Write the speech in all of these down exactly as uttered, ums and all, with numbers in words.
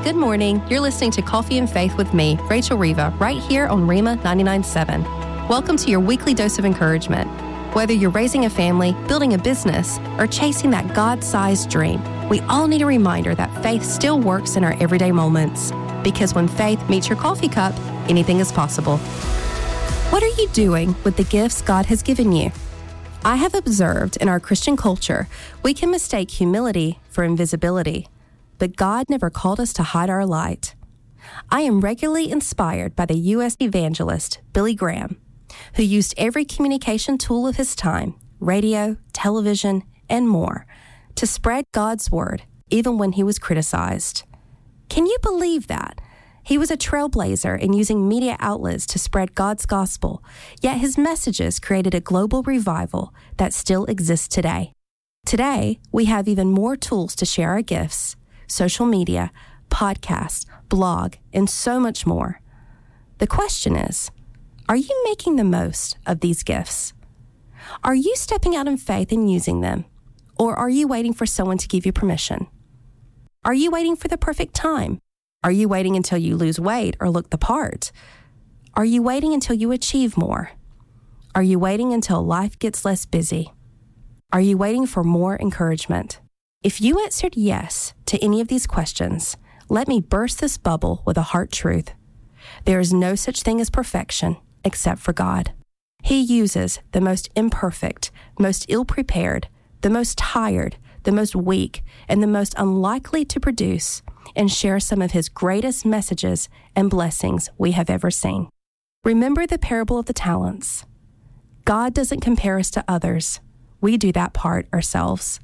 Good morning. You're listening to Coffee and Faith with me, Rachel Riva, right here on Rhema ninety-nine point seven. Welcome to your weekly dose of encouragement. Whether you're raising a family, building a business, or chasing that God-sized dream, we all need a reminder that faith still works in our everyday moments. Because when faith meets your coffee cup, anything is possible. What are you doing with the gifts God has given you? I have observed in our Christian culture, we can mistake humility for invisibility. But God never called us to hide our light. I am regularly inspired by the U S evangelist, Billy Graham, who used every communication tool of his time, radio, television, and more, to spread God's word, even when he was criticized. Can you believe that? He was a trailblazer in using media outlets to spread God's gospel, yet his messages created a global revival that still exists today. Today, we have even more tools to share our gifts: social media, podcasts, blog, and so much more. The question is, are you making the most of these gifts? Are you stepping out in faith and using them? Or are you waiting for someone to give you permission? Are you waiting for the perfect time? Are you waiting until you lose weight or look the part? Are you waiting until you achieve more? Are you waiting until life gets less busy? Are you waiting for more encouragement? If you answered yes to any of these questions, let me burst this bubble with a heart truth. There is no such thing as perfection except for God. He uses the most imperfect, most ill-prepared, the most tired, the most weak, and the most unlikely to produce and share some of his greatest messages and blessings we have ever seen. Remember the parable of the talents. God doesn't compare us to others. We do that part ourselves.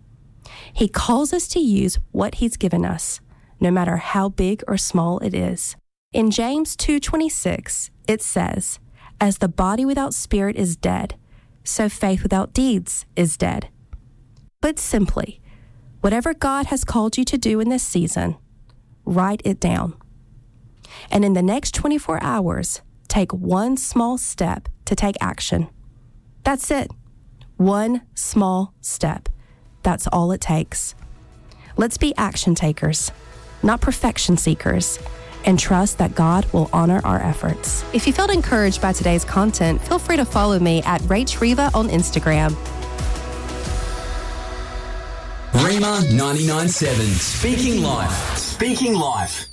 He calls us to use what he's given us, no matter how big or small it is. In James two twenty-six, it says, "As the body without spirit is dead, so faith without deeds is dead." But simply, whatever God has called you to do in this season, write it down. And in the next twenty-four hours, take one small step to take action. That's it. One small step. That's all it takes. Let's be action takers, not perfection seekers, and trust that God will honor our efforts. If you felt encouraged by today's content, feel free to follow me at Rach Riva on Instagram. Rhema ninety-nine point seven, Speaking Life. Speaking Life.